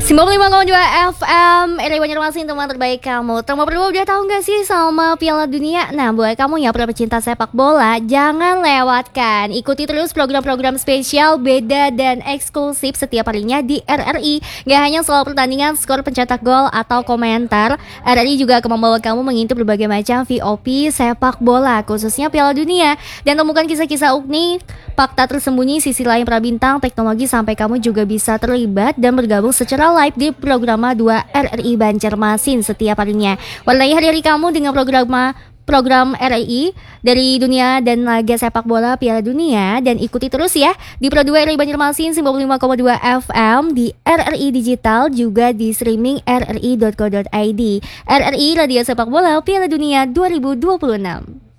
95,2 FM RRI Banjarmasin, teman terbaik kamu. Teman berdua udah tahu gak sih sama Piala Dunia? Nah, buat kamu ya para pecinta sepak bola, jangan lewatkan. Ikuti terus program-program spesial, beda dan eksklusif setiap harinya di RRI. Gak hanya soal pertandingan, skor, pencetak gol, atau komentar, RRI juga akan membawa kamu mengintip berbagai macam VOP sepak bola, khususnya Piala Dunia. Dan temukan kisah-kisah unik, fakta tersembunyi, sisi lain para bintang, teknologi, sampai kamu juga bisa terlibat dan bergabung secara live di program 2 RRI Banjarmasin setiap harinya. Warnai hari-hari kamu dengan program RRI dari dunia dan laga sepak bola Piala Dunia. Dan ikuti terus ya di Pro 2 RRI Banjarmasin 95,2 FM di RRI Digital, juga di streaming rri.co.id. RRI Radio Sepak Bola Piala Dunia 2026.